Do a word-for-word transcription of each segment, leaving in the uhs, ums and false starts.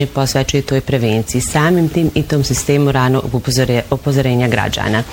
posvećuje toj prevenciji, samim tim i tom sistemu ranog upozorenja građana.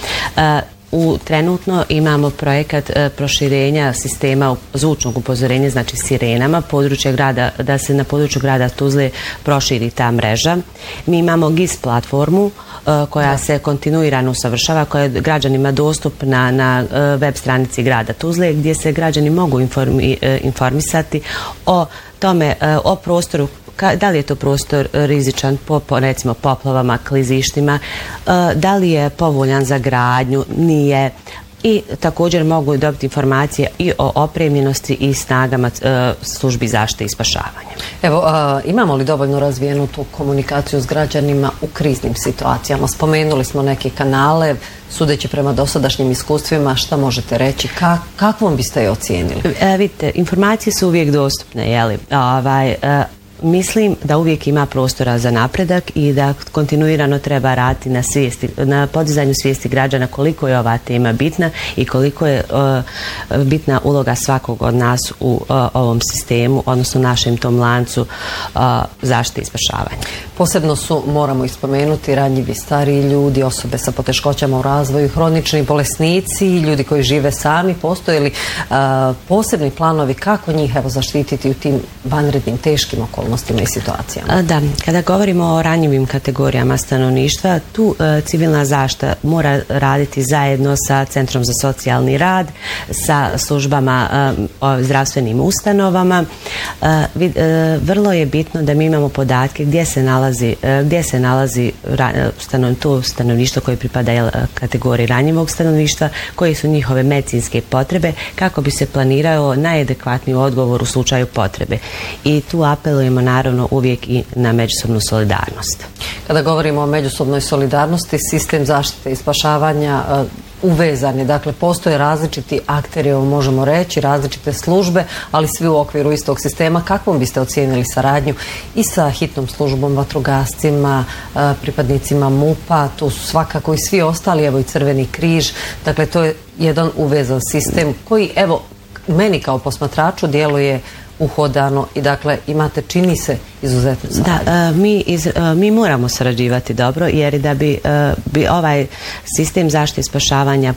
U trenutno imamo projekat e, proširenja sistema zvučnog upozorenja, znači sirenama, područja grada, da se na području grada Tuzle proširi ta mreža. Mi imamo G I S platformu e, koja da. se kontinuirano usavršava, koja je građanima dostupna na e, web stranici grada Tuzle, gdje se građani mogu informi, e, informisati o tome, e, o prostoru, da li je to prostor rizičan po, po recimo poplavama, klizištima, da li je povoljan za gradnju, nije, i također mogu dobiti informacije i o opremljenosti i snagama službi zaštite i spašavanja. Evo, a, imamo li dovoljno razvijenu tu komunikaciju s građanima u kriznim situacijama? Spomenuli smo neke kanale, sudeći prema dosadašnjim iskustvima, šta možete reći? Ka, kakvom biste je ocijenili? E, vidite, informacije su uvijek dostupne, jeli? Ovaj, e, Mislim da uvijek ima prostora za napredak i da kontinuirano treba raditi na, svijesti, na podizanju svijesti građana koliko je ova tema bitna i koliko je uh, bitna uloga svakog od nas u uh, ovom sistemu, odnosno našem tom lancu uh, zaštite i spašavanja. Posebno su, moramo ispomenuti, ranjivi stariji ljudi, osobe sa poteškoćama u razvoju, hronični bolesnici, ljudi koji žive sami. Postoje li uh, posebni planovi kako njih evo, zaštititi u tim vanrednim, teškim okolnostima i situacijama? Da, kada govorimo o ranjivim kategorijama stanovništva, tu e, civilna zaštita mora raditi zajedno sa Centrom za socijalni rad, sa službama, e, zdravstvenim ustanovama. E, vid, e, vrlo je bitno da mi imamo podatke gdje se nalazi, e, gdje se nalazi ra, stanov, to stanovništvo koje pripada kategoriji ranjivog stanovništva, koje su njihove medicinske potrebe, kako bi se planirao najadekvatniji odgovor u slučaju potrebe. I tu apelujemo naravno uvijek i na međusobnu solidarnost. Kada govorimo o međusobnoj solidarnosti, sistem zaštite i spašavanja uh, uvezan je, dakle postoje različiti akteri, možemo reći, različite službe, ali svi u okviru istog sistema. Kakvom biste ocijenili saradnju i sa hitnom službom, vatrogascima, uh, pripadnicima MUP-a, tu su svakako i svi ostali, evo i Crveni križ, dakle to je jedan uvezan sistem koji, evo, meni kao posmatraču djeluje uhodano i dakle imate, čini se, izuzetno saradnje. Da, mi, iz, mi moramo sarađivati dobro, jer da bi, bi ovaj sistem zaštite i spašavanja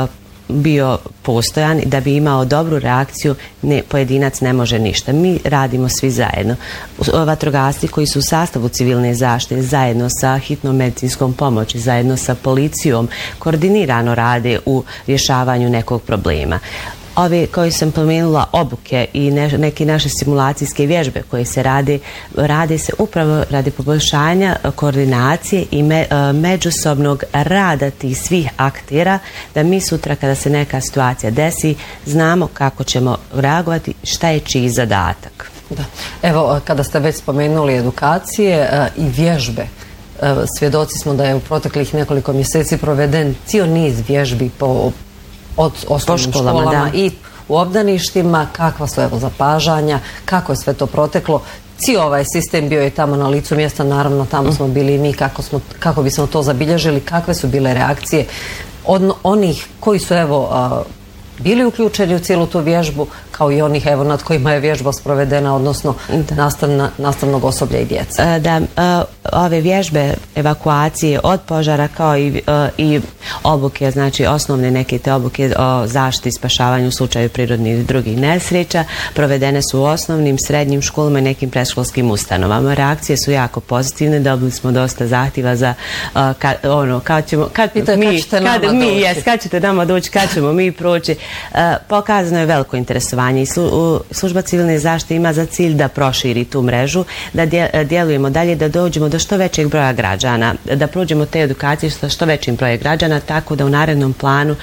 bio postojan i da bi imao dobru reakciju, ne, pojedinac ne može ništa. Mi radimo svi zajedno. Vatrogasci koji su u sastavu civilne zaštite zajedno sa hitnom medicinskom pomoći, zajedno sa policijom, koordinirano rade u rješavanju nekog problema. Ove koje sam pomenula, obuke i ne, neke naše simulacijske vježbe koje se rade, rade se upravo radi poboljšanja koordinacije i me, međusobnog rada tih svih aktera, da mi sutra kada se neka situacija desi, znamo kako ćemo reagovati, šta je čiji zadatak. Da. Evo, kada ste već spomenuli edukacije i vježbe, svjedoci smo da je u proteklih nekoliko mjeseci proveden cijel niz vježbi po od osnovnim školama, školama i u obdaništima, kakva su evo zapažanja, kako je sve to proteklo. Cijel ovaj sistem bio je tamo na licu mjesta, naravno tamo smo bili i mi, kako, smo, kako bismo to zabilježili, kakve su bile reakcije od onih koji su evo a, bili uključeni u cijelu tu vježbu, kao i onih evo nad kojima je vježba sprovedena, odnosno nastavna, nastavnog osoblja i djece. Da, ove vježbe evakuacije od požara kao i, i obuke, znači osnovne neke te obuke o zaštiti i spašavanju u slučaju prirodnih i drugih nesreća, provedene su u osnovnim, srednjim školama i nekim predškolskim ustanovama. Reakcije su jako pozitivne, dobili smo dosta zahtjeva za ka, ono, kad ćemo, kad, Pita, mi, kad ćete nama kad, mi, doći. Jes, kad ćete nama doći, kad ćemo mi proći. Pokazano je veliko interesovanje i služba civilne zaštite ima za cilj da proširi tu mrežu, da djelujemo dalje, da dođemo do što većeg broja građana, da prođemo te edukacije sa što većim brojem građana, tako da u narednom planu,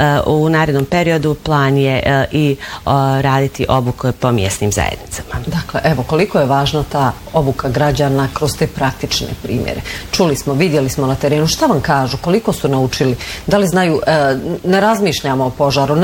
u narednom periodu plan je i raditi obuke po mjesnim zajednicama. Dakle, evo, koliko je važna ta obuka građana kroz te praktične primjere. Čuli smo, vidjeli smo na terenu, šta vam kažu, koliko su naučili, da li znaju, ne razmišljamo o požaru, ne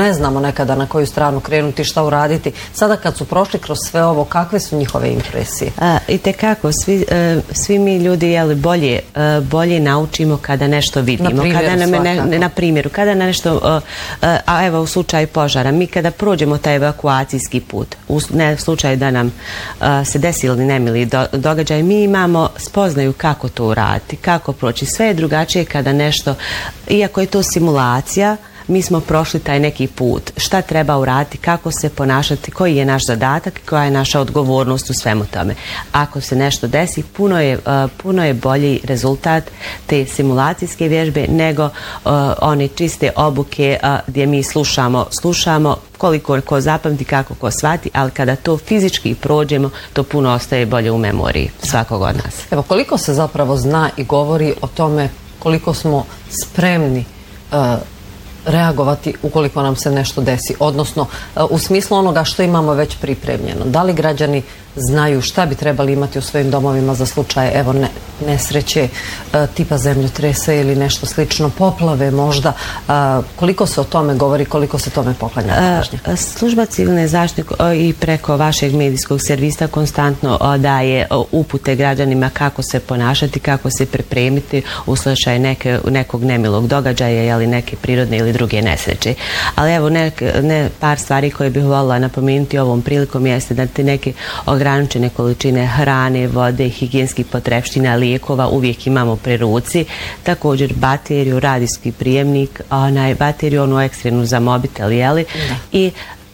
ne znamo nekada na koju stranu krenuti, šta uraditi. Sada kad su prošli kroz sve ovo, kakve su njihove impresije? A, i tekako, svi, e, svi mi ljudi jeli, bolje, e, bolje naučimo kada nešto vidimo. Na primjeru, kada nam je ne, na primjeru, kada na nešto, e, e, a evo u slučaju požara, mi kada prođemo taj evakuacijski put, u ne u slučaju da nam e, se desili nemili do, događaj, mi imamo spoznaju kako to uraditi, kako proći. Sve je drugačije kada nešto, iako je to simulacija, mi smo prošli taj neki put, šta treba uraditi, kako se ponašati, koji je naš zadatak i koja je naša odgovornost u svemu tome. Ako se nešto desi, puno je, uh, puno je bolji rezultat te simulacijske vježbe nego uh, one čiste obuke uh, gdje mi slušamo, slušamo koliko ko zapamti, kako ko shvati, ali kada to fizički prođemo, to puno ostaje bolje u memoriji svakog od nas. Evo, koliko se zapravo zna i govori o tome koliko smo spremni uh, reagovati ukoliko nam se nešto desi, odnosno u smislu onoga što imamo već pripremljeno. Da li građani znaju šta bi trebali imati u svojim domovima za slučaj evo ne, nesreće tipa zemljotresa ili nešto slično, poplave možda, koliko se o tome govori, koliko se tome poklanja pažnje? Služba civilne zaštite i preko vašeg medijskog servisa konstantno daje upute građanima kako se ponašati, kako se pripremiti u slučaju neke, nekog nemilog događaja ili neke prirodne ili druge nesreće. Ali evo nek, ne, par stvari koje bih voljela napomenuti ovom prilikom jeste da te neke ograničene količine hrane, vode, higijenskih potrepština, lijekova uvijek imamo pri ruci. Također bateriju, radijski prijemnik, onaj, bateriju onu ekstremnu za mobitel, jeli? Da. I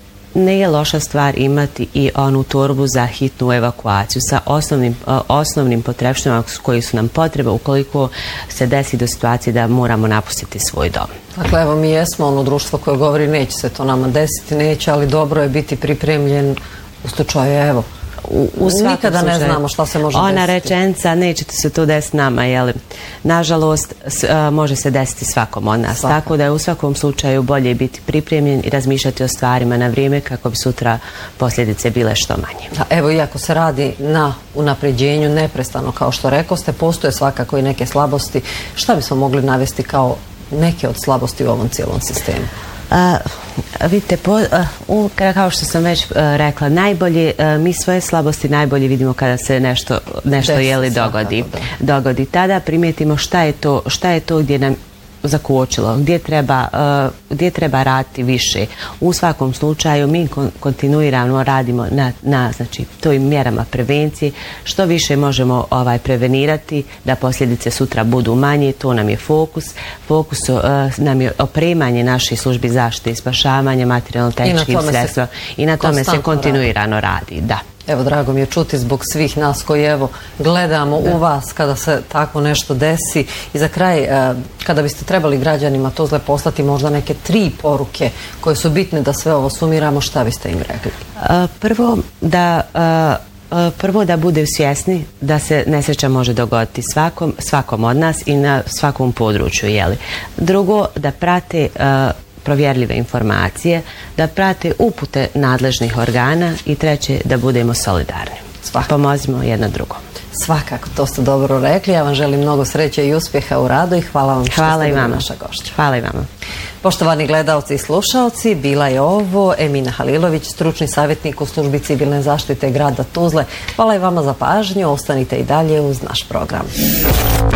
ne je loša stvar imati i onu torbu za hitnu evakuaciju sa osnovnim, osnovnim potrepštinama koji su nam potrebe ukoliko se desi do situacije da moramo napustiti svoj dom. Dakle, evo mi jesmo ono društvo koje govori neće se to nama desiti, neće, ali dobro je biti pripremljen u slučaju, evo, U, u nikada slučaju, ne znamo šta se može ona desiti. Ona rečenica, nećete se to desiti nama, jeli? Nažalost, s, a, može se desiti svakom od nas. Svaka. Tako da je u svakom slučaju bolje biti pripremljen i razmišljati o stvarima na vrijeme kako bi sutra posljedice bile što manje. Da, evo, iako se radi na unapređenju neprestano, kao što rekoste, postoje svakako i neke slabosti. Šta bismo mogli navesti kao neke od slabosti u ovom cijelom sistemu? Uh, vidite, po, uh, u, kao što sam već uh, rekla, najbolje, uh, mi svoje slabosti najbolje vidimo kada se nešto, nešto jeli dogodi. dogodi. Tada primijetimo šta je to, šta je to gdje nam zakočilo, gdje treba, uh, gdje treba raditi više. U svakom slučaju mi kon, kontinuirano radimo na, na znači, tojim mjerama prevencije, što više možemo ovaj, prevenirati da posljedice sutra budu manje, to nam je fokus. Fokus uh, nam je opremanje naših službi zaštite i spašavanja materijalno-tehničkih sredstva i na tome se kontinuirano radi. Da. Evo, drago mi je čuti zbog svih nas koji evo gledamo da. u vas kada se tako nešto desi. I za kraj, eh, kada biste trebali građanima Tuzle poslati možda neke tri poruke koje su bitne da sve ovo sumiramo, šta biste im rekli? Uh, prvo da... Uh, Prvo da budu svjesni da se nesreća može dogoditi svakom, svakom od nas i na svakom području. Jeli. Drugo, da prate uh, provjerljive informacije, da prate upute nadležnih organa i treće, da budemo solidarni. Svakako. Pomozimo jedno drugo. Svakako, to ste dobro rekli. Ja vam želim mnogo sreće i uspjeha u radu i hvala vam što hvala ste bili naša gošća. Hvala i vama. Poštovani gledalci i slušalci, bila je ovo Emina Halilović, stručni savjetnik u službi civilne zaštite grada Tuzle. Hvala i vama za pažnju, ostanite i dalje uz naš program.